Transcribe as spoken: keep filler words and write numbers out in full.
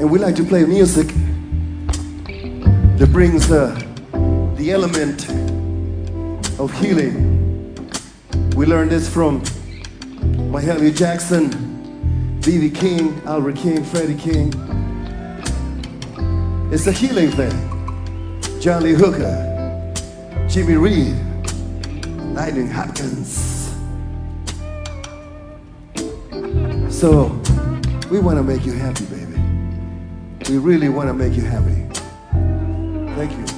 And we like to play music that brings the, the element of healing. We learned this from Mahalia Jackson, B B King, Albert King, Freddie King. It's a healing thing. John Lee Hooker, Jimmy Reed, Lightning Hopkins. So we want to make you happy, baby. We really want to make you happy. Thank you.